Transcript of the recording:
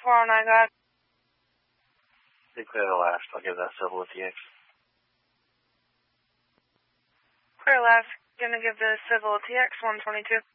409 God. Declare the last. I'll give that civil a TX. Clear last. Gonna give the civil a TX 122.